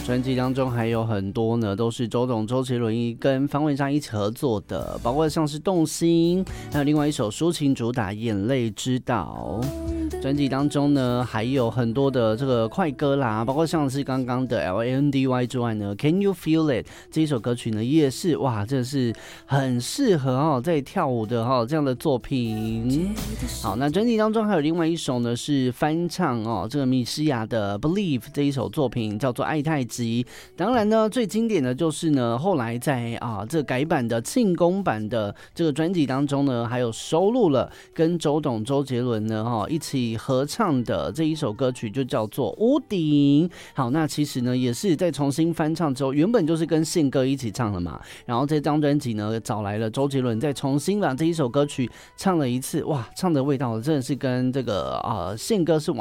专辑当中还有很多呢，都是周董、周杰伦跟方文山一起合作的，包括像是《动心》，还有另外一首抒情主打《眼泪之岛》。专辑当中呢，还有很多的这个快歌啦，包括像是刚刚的 LANDY 之外呢 ，Can You Feel It 这一首歌曲呢，也是哇，真的是很适合在跳舞的这样的作品。好，那专辑当中还有另外一首呢是翻唱这个米西亚的 Believe 这一首作品叫做《爱太极》。当然呢，最经典的就是呢，后来在这个改版的庆功版的这个专辑当中呢，还有收录了跟周董、周杰伦呢一起合唱的这一首歌曲，就叫做《屋顶》。好，那其实呢也是在重新翻唱之后，原本就是跟宪哥一起唱的嘛，然后这张专辑呢找来了周杰伦，再重新把这一首歌曲唱了一次，哇，唱的味道真的是跟这个宪哥是